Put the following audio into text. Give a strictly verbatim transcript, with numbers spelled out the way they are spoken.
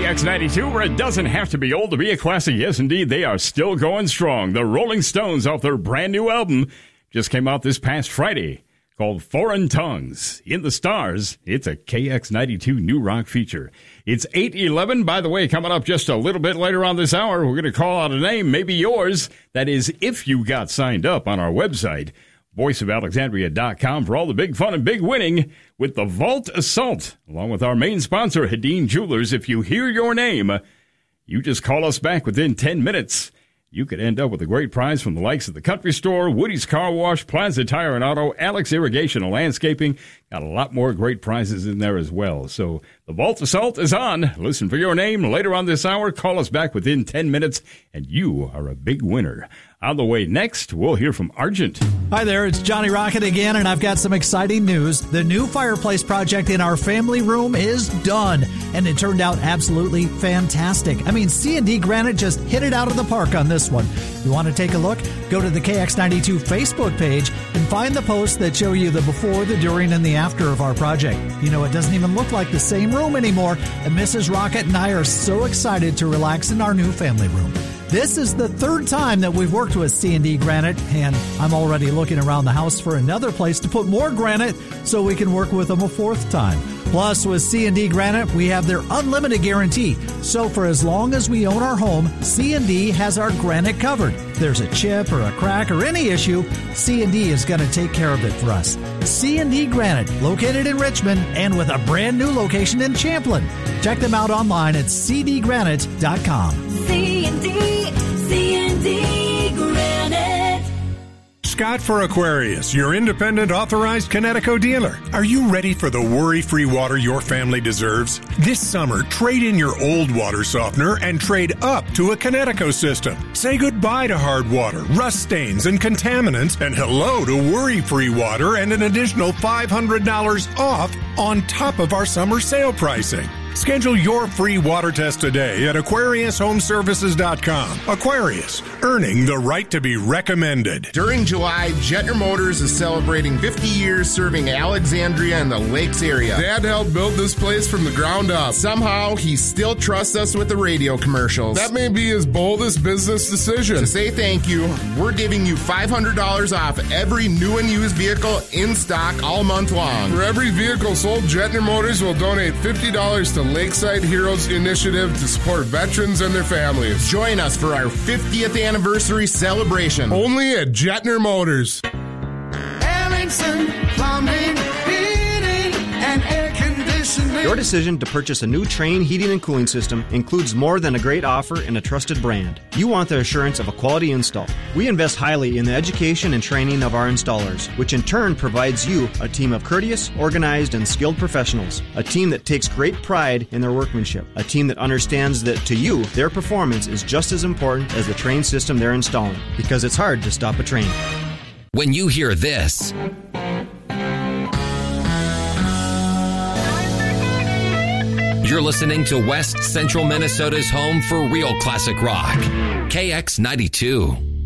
X ninety-two, where it doesn't have to be old to be a classic. Yes, indeed, they are still going strong. The Rolling Stones, off their brand new album, just came out this past Friday, called Foreign Tongues. In the stars, it's a K X ninety-two new rock feature. It's eight eleven. By the way, coming up just a little bit later on this hour, we're going to call out a name, maybe yours. That is, if you got signed up on our website, voice of alexandria dot com, for all the big fun and big winning with the Vault Assault, along with our main sponsor, Hedin Jewelers. If you hear your name, you just call us back within ten minutes. You could end up with a great prize from the likes of the Country Store, Woody's Car Wash, Plaza Tire and Auto, Alex Irrigation and Landscaping. Got a lot more great prizes in there as well. So the Vault Assault is on. Listen for your name later on this hour. Call us back within ten minutes, and you are a big winner. On the way next, we'll hear from Argent. Hi there, it's Johnny Rocket again, and I've got some exciting news. The new fireplace project in our family room is done, and it turned out absolutely fantastic. I mean, C and D Granite just hit it out of the park on this one. You want to take a look? Go to the K X ninety-two Facebook page and find the posts that show you the before, the during, and the after of our project. You know, it doesn't even look like the same room anymore, and Missus Rocket and I are so excited to relax in our new family room. This is the third time that we've worked with C and D Granite, and I'm already looking around the house for another place to put more granite so we can work with them a fourth time. Plus, with C and D Granite, we have their unlimited guarantee. So for as long as we own our home, C and D has our granite covered. If there's a chip or a crack or any issue, C and D is going to take care of it for us. C and D Granite, located in Richmond and with a brand new location in Champlin. Check them out online at c d granite dot com. C and D, C and D Granite. Scott for Aquarius, your independent authorized Connecticut dealer. Are you ready for the worry-free water your family deserves? This summer, trade in your old water softener and trade up to a Connecticut system. Say goodbye to hard water, rust stains, and contaminants, and hello to worry-free water and an additional five hundred dollars off on top of our summer sale pricing. Schedule your free water test today at aquarius home services dot com. Aquarius, earning the right to be recommended. During July, Jetner Motors is celebrating fifty years serving Alexandria and the Lakes area. Dad helped build this place from the ground up. Somehow, he still trusts us with the radio commercials. That may be his boldest business decision. To say thank you, we're giving you five hundred dollars off every new and used vehicle in stock all month long. For every vehicle sold, Jetner Motors will donate fifty dollars to Lakeside Heroes Initiative to support veterans and their families. Join us for our fiftieth anniversary celebration. Only at Jetner Motors. Ellingson Plumbing, Heating, and Air Conditioning. Your decision to purchase a new Trane heating and cooling system includes more than a great offer and a trusted brand. You want the assurance of a quality install. We invest highly in the education and training of our installers, which in turn provides you a team of courteous, organized, and skilled professionals. A team that takes great pride in their workmanship. A team that understands that to you, their performance is just as important as the Trane system they're installing, because it's hard to stop a train. When you hear this, you're listening to West Central Minnesota's home for real classic rock, K X ninety-two.